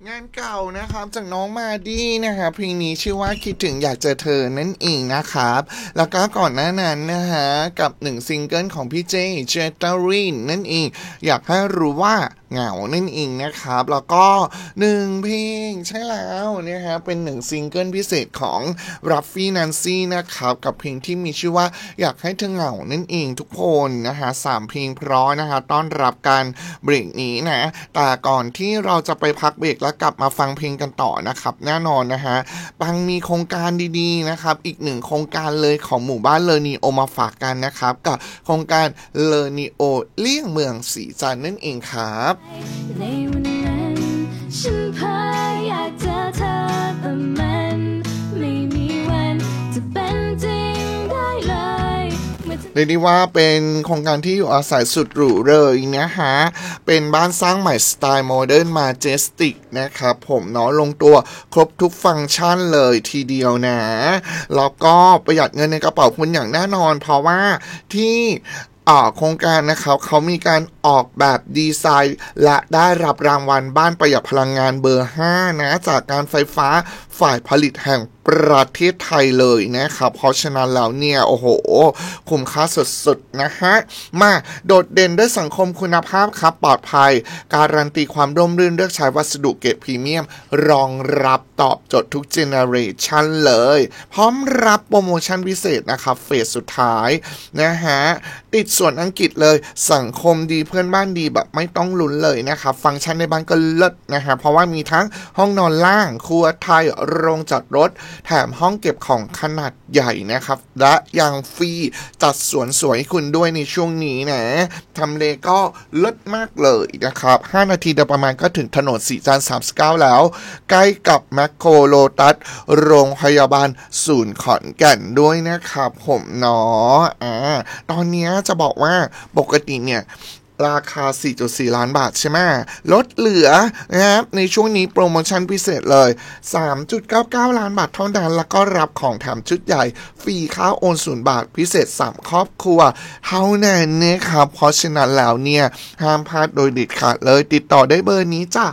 งานเก่านะครับจากน้องมาดี้นะครับเพลงนี้ชื่อว่าคิดถึงอยากเจอเธอนั่นเองนะครับแล้วก็ก่อนหน้านั้นนะฮะกับ1ซิงเกิลของพี่เจตารินนั่นเองอยากให้รู้ว่าเหงานั่นเองนะครับแล้วก็1เพลงใช่แล้วนะครับเป็น1ซิงเกิลพิเศษของรัฟฟี่แนนซี่นะครับกับเพลงที่มีชื่อว่าอยากให้เธอเหงานั่นเองทุกคนนะฮะ3เพลงเพราะนะฮะต้อนรับการเบรกนี้นะแต่ก่อนที่เราจะไปพักเบรกแล้วกลับมาฟังเพลงกันต่อนะครับแน่นอนนะฮะปังมีโครงการดีๆนะครับอีก1โครงการเลยของหมู่บ้านเลอนีโอมาฝากกันนะครับกับโครงการเลอนีโอเลี่ยงเมืองศรีจันทร์นั่นเองครับในวันนั้นฉันพยอยากเจอเธอแต่มันไม่มีวันจะเป็นจริงได้เลยเรียกได้ว่าเป็นโครงการที่อยู่อาศัยสุดหรูเลยนะฮะเป็นบ้านสร้างใหม่สไตล์โมเดิร์นมาเจสติกนะครับผมเนาะลงตัวครบทุกฟังก์ชันเลยทีเดียวนะแล้วก็ประหยัดเงินในกระเป๋าคุณอย่างแน่นอนเพราะว่าที่โครงการนะครับเขามีการออกแบบดีไซน์และได้รับรางวัลบ้านประหยัดพลังงานเบอร์5นะจากการไฟฟ้าฝ่ายผลิตแห่งประเทศไทยเลยนะครับเพราะฉะนั้นแล้วเนี่ยโอ้โหคุ้มค่าสุดๆนะฮะมาโดดเด่นด้วยสังคมคุณภาพครับปลอดภัยการันตีความร่มรื่นเลือกใช้วัสดุเกรดพรีเมียมรองรับตอบโจทย์ทุกเจเนอเรชันเลยพร้อมรับโปรโมชั่นพิเศษนะครับเฟสสุดท้ายนะฮะติดส่วนอังกฤษเลยสังคมดีเพื่อนบ้านดีแบบไม่ต้องลุ้นเลยนะครับฟังก์ชันในบ้านก็เลิศนะฮะเพราะว่ามีทั้งห้องนอนล่างครัวไทยโรงจอดรถแถมห้องเก็บของขนาดใหญ่นะครับและยังฟรีจัดสวนสวยให้คุณด้วยในช่วงนี้นะทำเลก็เลิศมากเลยนะครับ5นาทีโดยประมาณก็ถึงถนนศรีจันทร์39แล้วใกล้กับแมคโครโลตัสโรงพยาบาลศูนย์ขอนแก่นด้วยนะครับผมเนาะตอนนี้จะบอกว่าปกติเนี่ยราคา 4.4 ล้านบาทใช่ไหมลดเหลือนะครับในช่วงนี้โปรโมชั่นพิเศษเลย 3.99 ล้านบาทเท่านั้นแล้วก็รับของแถมชุดใหญ่ฟรีค่าโอน0 บาทพิเศษ3ครอบครัวเท่านั้นนะครับเพราะฉะนั้นแล้วเนี่ยห้ามพลาดโดยเด็ดขาดเลยติดต่อได้เบอร์นี้จ้ะ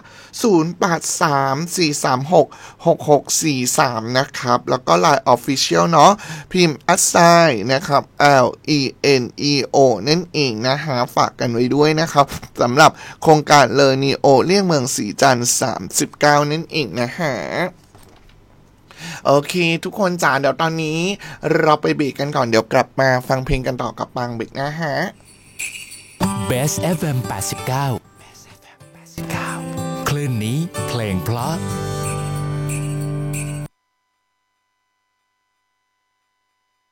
0834366643นะครับแล้วก็ LINE Official เนาะพิมพ์ assign นะครับ LENEO นั่นเองนะฮะฝากกันไว้ด้วยนะครับสำหรับโครงการเลอนีโอเลี่ยงเมืองศรีจันทร์39นั่นเองนะฮะโอเคทุกคนจ๋าเดี๋ยวตอนนี้เราไปเบรกกันก่อนเดี๋ยวกลับมาฟังเพลงกันต่อกับปังเบรกนะฮะ Best FM 89 คลื่นนี้เพลงเพราะ